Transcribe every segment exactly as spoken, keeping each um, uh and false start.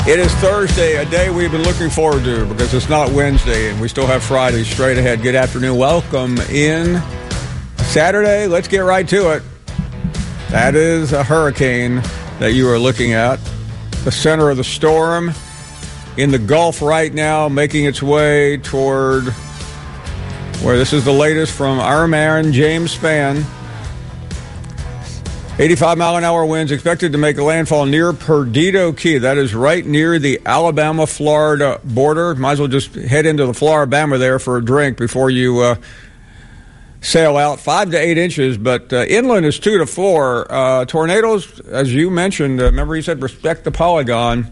It is Thursday, a day we've been looking forward to because it's not Wednesday and we still have Friday straight ahead. Good afternoon. Welcome in. Saturday, let's get right to it. That is a hurricane that you are looking at. The center of the storm in the Gulf right now, making its way toward where this is the latest from our man, James Spann. eighty-five mile an hour winds expected to make a landfall near Perdido Key. That is right near the Alabama-Florida border. Might as well just head into the Floribama there for a drink before you uh, sail out. Five to eight inches, but uh, inland is two to four. Uh, tornadoes, as you mentioned, uh, remember you said respect the polygon.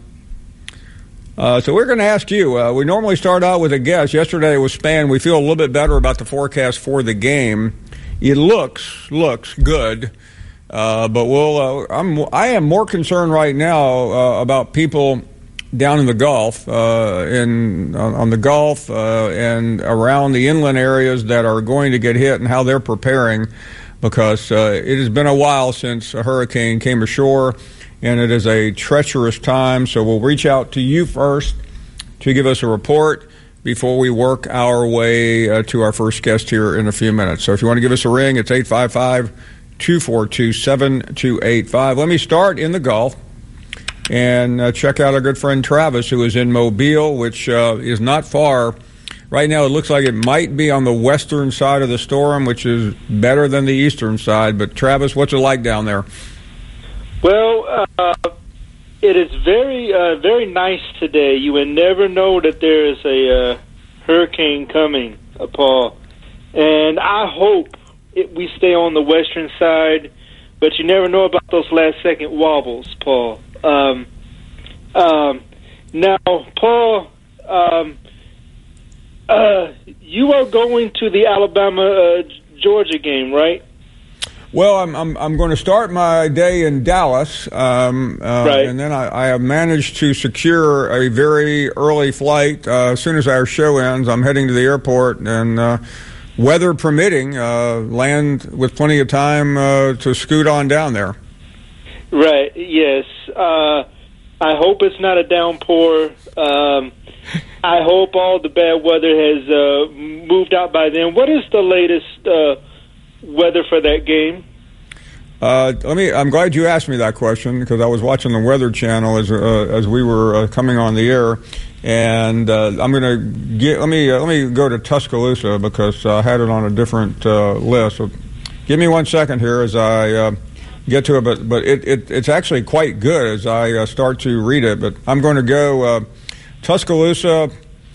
Uh, so we're going to ask you. Uh, we normally start out with a guess. Yesterday it was Spann. We feel a little bit better about the forecast for the game. It looks looks good. Uh, but we'll. Uh, I'm. I am more concerned right now uh, about people down in the Gulf, uh, in on, on the Gulf uh, and around the inland areas that are going to get hit and how they're preparing, because uh, it has been a while since a hurricane came ashore, and it is a treacherous time. So we'll reach out to you first to give us a report before we work our way uh, to our first guest here in a few minutes. So if you want to give us a ring, it's eight five five, two four two, seven two eight five. Let me start in the Gulf and uh, check out our good friend Travis, who is in Mobile, which uh, is not far. Right now it looks like it might be on the western side of the storm, which is better than the eastern side. But Travis, what's it like down there? Well, uh, it is very, uh, very nice today. You would never know that there is a uh, hurricane coming, uh, Paul. And I hope It, we stay on the western side, but you never know about those last-second wobbles, Paul. Um, um, now, Paul, um, uh, you are going to the Alabama-Georgia uh, game, right? Well, I'm I'm I'm going to start my day in Dallas, um, uh, right. and then I, I have managed to secure a very early flight. Uh, as soon as our show ends, I'm heading to the airport and. Uh, Weather permitting, uh, land with plenty of time uh, to scoot on down there. Right, yes. Uh, I hope it's not a downpour. Um, I hope all the bad weather has uh, moved out by then. What is the latest uh, weather for that game? Uh, let me. I'm glad you asked me that question because I was watching the Weather Channel as uh, as we were uh, coming on the air. And uh, I'm going to get. Let me uh, let me go to Tuscaloosa because I had it on a different uh, list. So give me one second here as I uh, get to it. But but it, it it's actually quite good as I uh, start to read it. But I'm going to go. Uh, Tuscaloosa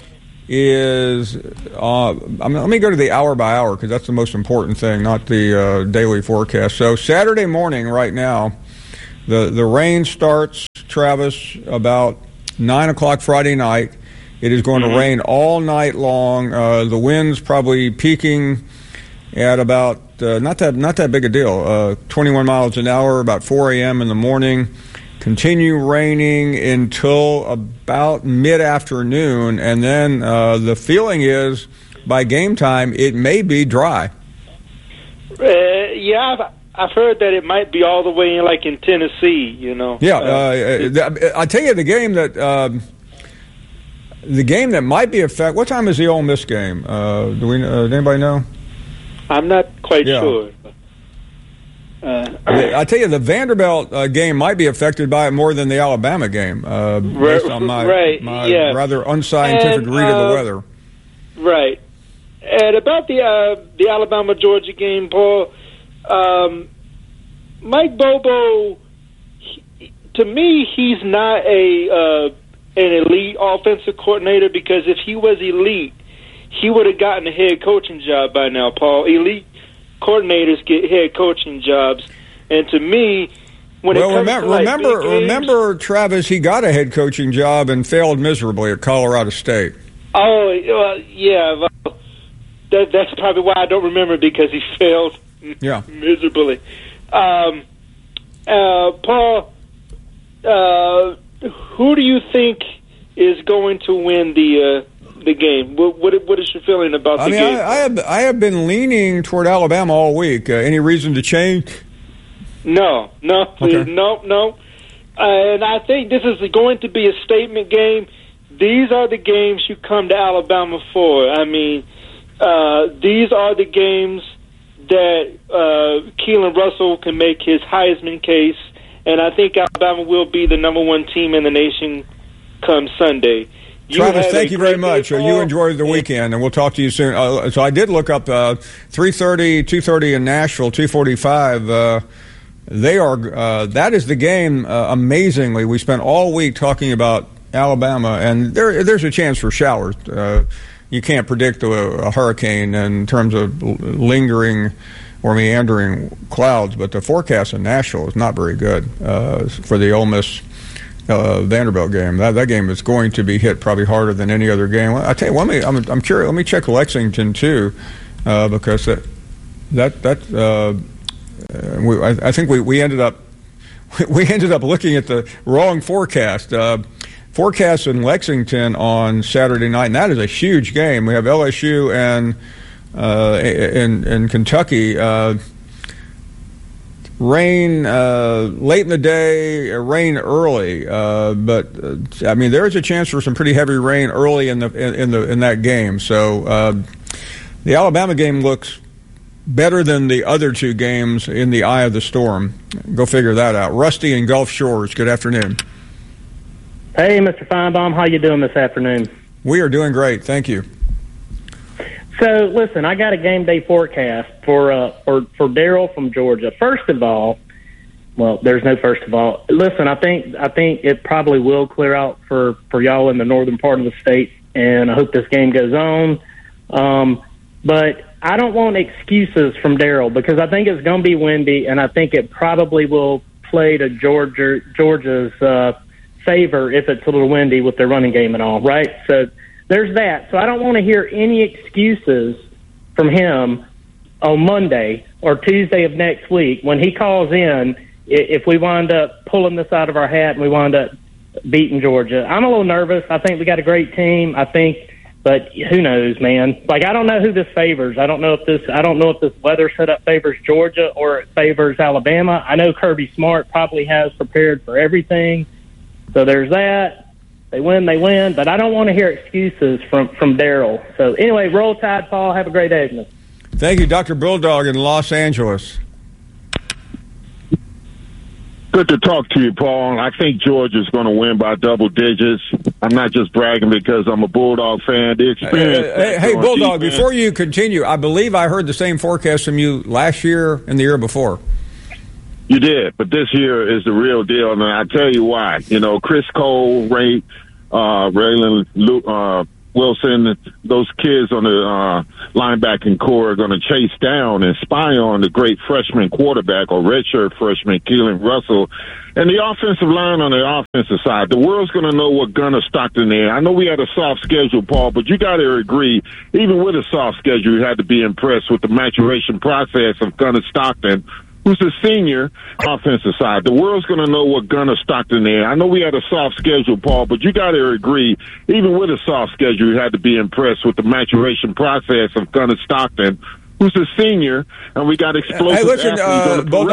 is. Uh, I'm, let me go to the hour by hour because that's the most important thing, not the uh, daily forecast. So Saturday morning, right now, the the rain starts. Travis, about nine o'clock Friday night. It is going mm-hmm. to rain all night long. Uh, the wind's probably peaking at about uh, not that not that big a deal. Uh, twenty-one miles an hour. About four a.m. in the morning. Continue raining until about mid-afternoon, and then uh, the feeling is by game time it may be dry. Uh, yeah. I've- I've heard that it might be all the way in, like in Tennessee, you know. Yeah, uh, uh, I tell you, the game that um, the game that might be affected. What time is the Ole Miss game? Uh, do we? Uh, does anybody know? I'm not quite yeah. sure. Uh, I tell you, the Vanderbilt uh, game might be affected by it more than the Alabama game, uh, based on my, right, my yeah. rather unscientific and, read of the uh, weather. Right, and about the uh, the Alabama Georgia game, Paul. Um, Mike Bobo, he, to me, he's not a uh, an elite offensive coordinator because if he was elite, he would have gotten a head coaching job by now, Paul. Elite coordinators get head coaching jobs, and to me, when well, it comes remember, to like remember, big games, remember, Travis, he got a head coaching job and failed miserably at Colorado State. Oh, uh, yeah, well, that, that's probably why I don't remember because he failed. Yeah, miserably. Um, uh, Paul, uh, who do you think is going to win the uh, the game? What, what what is your feeling about I the mean, game? I, I have I have been leaning toward Alabama all week. Uh, any reason to change? No, no, Okay. no, no. and I think this is going to be a statement game. These are the games you come to Alabama for. I mean, uh, these are the games that uh, Keelan Russell can make his Heisman case, and I think Alabama will be the number one team in the nation come Sunday. You Travis, thank you very much. Uh, you enjoy the weekend, and we'll talk to you soon. Uh, so I did look up uh, three thirty, two thirty in Nashville, two forty-five. Uh, they are. Uh, that is the game. Uh, amazingly, we spent all week talking about Alabama, and there, there's a chance for showers. Uh, you can't predict a, a hurricane in terms of lingering or meandering clouds, but the forecast in Nashville is not very good uh, for the Ole Miss Uh, Vanderbilt game. That that game is going to be hit probably harder than any other game. I tell you, let me. I'm, I'm curious. Let me check Lexington too, uh, because that that that uh, we, I, I think we, we ended up we ended up looking at the wrong forecast. Uh, forecast in Lexington on Saturday night, and that is a huge game. We have L S U and uh, in in Kentucky. Uh, Rain uh, late in the day, rain early, uh, but uh, I mean there is a chance for some pretty heavy rain early in the in, in the in that game. So uh, the Alabama game looks better than the other two games in the eye of the storm. Go figure that out. Rusty in Gulf Shores. Good afternoon. Hey, Mister Feinbaum, how you doing this afternoon? We are doing great, thank you. So, listen, I got a game day forecast for uh, for for Daryl from Georgia. First of all, well, there's no first of all. Listen, I think I think it probably will clear out for, for y'all in the northern part of the state, and I hope this game goes on. Um, but I don't want excuses from Daryl because I think it's going to be windy, and I think it probably will play to Georgia Georgia's uh, favor if it's a little windy with their running game and all, right? So there's that. So I don't want to hear any excuses from him on Monday or Tuesday of next week when he calls in if we wind up pulling this out of our hat and we wind up beating Georgia. I'm a little nervous. I think we got a great team. I think, but who knows, man? Like, I don't know who this favors. I don't know if this I don't know if this weather setup favors Georgia or it favors Alabama. I know Kirby Smart probably has prepared for everything. So there's that. They win, they win, but I don't want to hear excuses from, from Daryl. So anyway, roll tide, Paul. Have a great day. Thank you, Doctor Bulldog in Los Angeles. Good to talk to you, Paul. I think Georgia's going to win by double digits. I'm not just bragging because I'm a Bulldog fan. The experience. Hey, hey, hey Bulldog, defense. Before you continue, I believe I heard the same forecast from you last year and the year before. You did, but this year is the real deal, and I tell you why. You know, Chris Cole, Ray, uh, Raylan uh, Wilson, those kids on the uh, linebacking core are going to chase down and spy on the great freshman quarterback or redshirt freshman Keelan Russell. And the offensive line on the offensive side, the world's going to know what Gunnar Stockton is. I know we had a soft schedule, Paul, but you got to agree, even with a soft schedule, you had to be impressed with the maturation process of Gunnar Stockton, who's a senior offensive side. The world's going to know what Gunnar Stockton is. I know we had a soft schedule, Paul, but you got to agree, even with a soft schedule, you had to be impressed with the maturation process of Gunnar Stockton, who's a senior, and we got explosive hey, listen, athletes uh, on the